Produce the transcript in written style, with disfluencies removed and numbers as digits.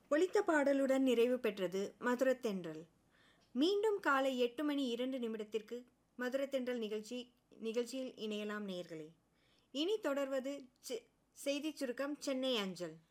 ஒலித்த பாடலுடன் நிறைவு பெற்றது மதுரத்தென்றல். மீண்டும் காலை 8:02 மதுரத்தென்றல் நிகழ்ச்சியில் இணையலாம் நேயர்களே. இனி தொடர்வது செய்திச் சுருக்கம் சென்னை அஞ்சல்.